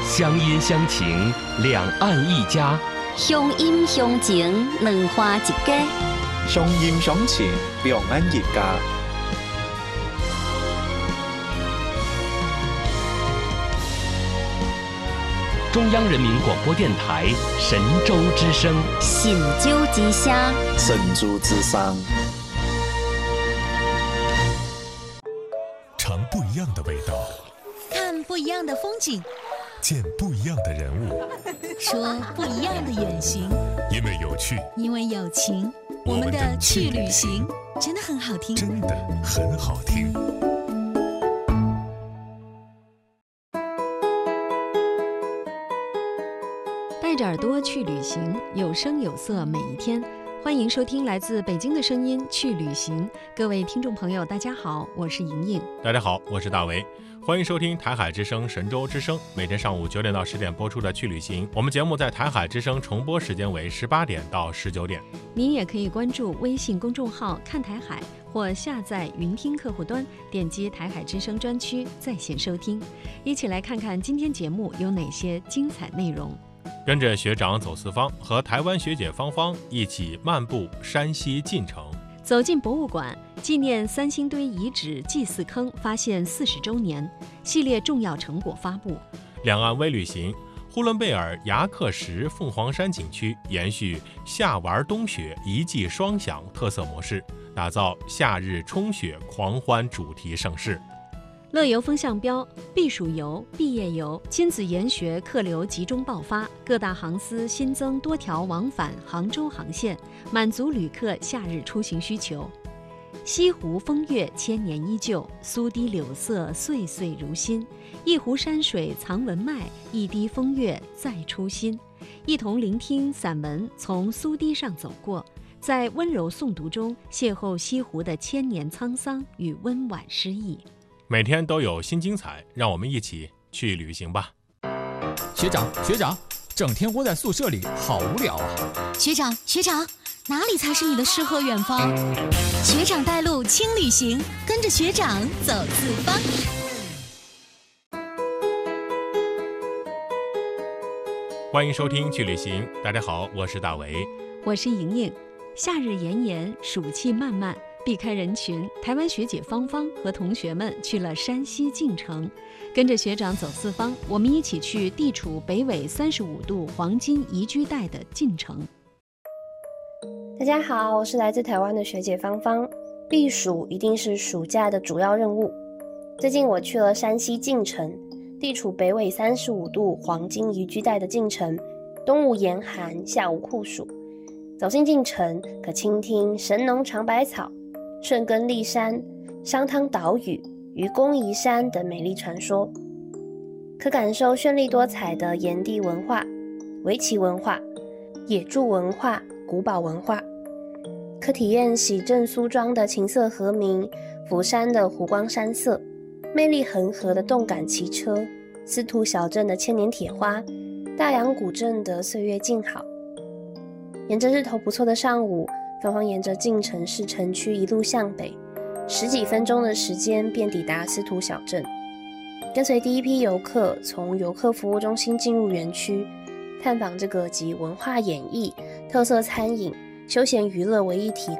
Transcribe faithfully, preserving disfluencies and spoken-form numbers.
乡音乡情，两岸一家。 乡音乡情，两花一家。 乡音乡情，两岸一家。 中央人民广播电台神州之声， 神州之声， 神州之声。 尝不一样的味道， 看不一样的风景， 见不一样的人物， 说不一样的远行。 因为有趣， 因为有情，我们的去旅行真的很好听， 真的很好听。 带着耳朵去旅行，有声有色每一天。欢迎收听来自北京的声音去旅行。各位听众朋友大家好，我是莹莹。 大家好，我是大为。欢迎收听台海之声神州之声，每天上午九点到十点播出的去旅行。我们节目在台海之声重播时间为十八点到十九点。 您也可以关注微信公众号看台海，或下载云听客户端，点击台海之声专区在线收听。一起来看看今天节目有哪些精彩内容。 跟着学长走四方，和台湾学姐芳芳一起漫步山西晋城， 走进博物馆，纪念三星堆遗址祭祀坑发现四十周年，系列重要成果发布。 两岸微旅行，呼伦贝尔牙克石凤凰山景区延续夏玩冬雪一季双享特色模式，打造夏日冲雪狂欢主题盛事。 乐游风向标，避暑游、毕业游、亲子研学客流集中爆发，各大航司新增多条往返杭州航线，满足旅客夏日出行需求。西湖风月千年依旧，苏堤柳色岁岁如新。一湖山水藏文脉，一滴风月再出新。一同聆听散文从苏堤上走过，在温柔诵读中邂逅西湖的千年沧桑与温婉诗意。 每天都有新精彩，让我们一起去旅行吧。 学长学长，整天窝在宿舍里好无聊啊。 学长学长，哪里才是你的诗和远方？学长带路轻旅行，跟着学长走四方。 欢迎收听去旅行，大家好，我是大为， 我是莹莹。夏日炎炎，暑气漫漫，避开人群，台湾学姐芳芳和同学们去了山西晋城，跟着学长走四方，我们一起去地处北纬三十五度黄金宜居带的晋城。 大家好，我是来自台湾的学姐芳芳。避暑一定是暑假的主要任务。最近我去了山西晋城，地处北纬三十五度黄金宜居带的晋城，冬无严寒，夏无酷暑。走进晋城，可倾听神农尝百草、顺根立山、商汤岛屿、愚公移山等美丽传说，可感受绚丽多彩的炎帝文化、围棋文化、野猪文化、古堡文化，可体验喜正苏庄的琴瑟和鸣，福山的湖光山色，魅力恒河的动感骑车，司徒小镇的千年铁花，大洋古镇的岁月静好。沿着日头不错的上午，芳芳沿着晋城市城区一路向北，十几分钟的时间便抵达司徒小镇。跟随第一批游客从游客服务中心进入园区，探访这个集文化演艺、特色餐饮、休闲娱乐为一体